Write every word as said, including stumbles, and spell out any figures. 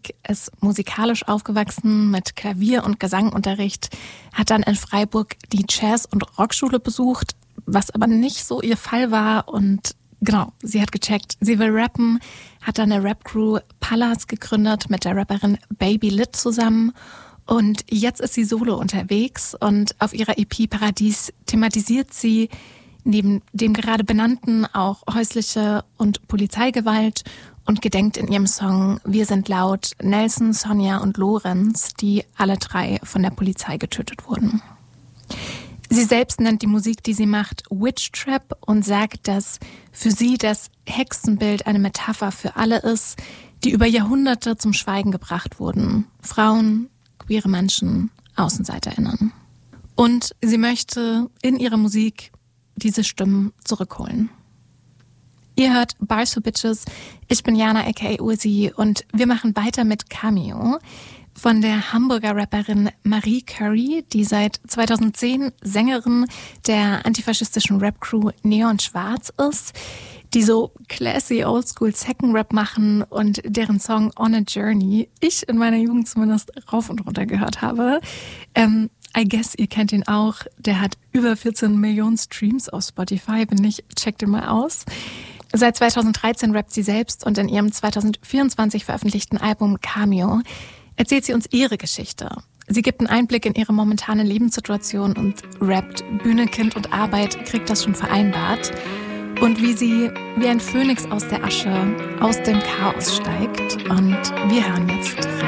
Musik, ist musikalisch aufgewachsen mit Klavier- und Gesangunterricht, hat dann in Freiburg die Jazz- und Rockschule besucht, was aber nicht so ihr Fall war. Und genau, sie hat gecheckt, sie will rappen, hat dann eine Rap-Crew Pallas gegründet mit der Rapperin Baby Lit zusammen. Und jetzt ist sie solo unterwegs und auf ihrer E P Paradies thematisiert sie neben dem gerade benannten auch häusliche und Polizeigewalt und gedenkt in ihrem Song Wir sind laut Nelson, Sonja und Lorenz, die alle drei von der Polizei getötet wurden. Sie selbst nennt die Musik, die sie macht, Witch Trap und sagt, dass für sie das Hexenbild eine Metapher für alle ist, die über Jahrhunderte zum Schweigen gebracht wurden. Frauen, queere Menschen, AußenseiterInnen. Und sie möchte in ihrer Musik diese Stimmen zurückholen. Ihr hört Bars for Bitches, ich bin Jana aka Ursi und wir machen weiter mit Cameo von der Hamburger Rapperin Marie Curry, die seit zweitausendzehn Sängerin der antifaschistischen Rap-Crew Neon Schwarz ist, die so classy oldschool Second-Rap machen und deren Song On a Journey ich in meiner Jugend zumindest rauf und runter gehört habe. Ähm, I guess, ihr kennt ihn auch. Der hat über vierzehn Millionen Streams auf Spotify. Wenn nicht, checkt ihn mal aus. Seit zweitausenddreizehn rappt sie selbst und in ihrem zweitausendvierundzwanzig veröffentlichten Album Cameo erzählt sie uns ihre Geschichte. Sie gibt einen Einblick in ihre momentane Lebenssituation und rappt Bühne, Kind und Arbeit, kriegt das schon vereinbart. Und wie sie wie ein Phönix aus der Asche aus dem Chaos steigt. Und wir hören jetzt rein.